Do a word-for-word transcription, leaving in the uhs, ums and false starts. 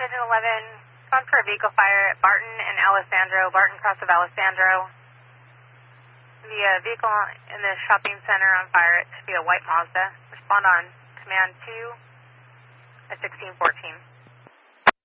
Division eleven, on for a vehicle fire at Barton and Alessandro, Barton Cross of Alessandro. The uh, vehicle in the shopping center on fire, it should be a white Mazda. Respond on command two at sixteen fourteen.